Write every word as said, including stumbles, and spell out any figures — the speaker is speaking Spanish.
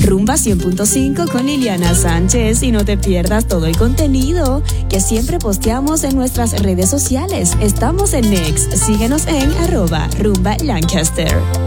Rumba cien punto cinco con Liliana Sánchez y no te pierdas todo el contenido que siempre posteamos en nuestras redes sociales. Estamos en Next. Síguenos en arroba Rumba Lancaster.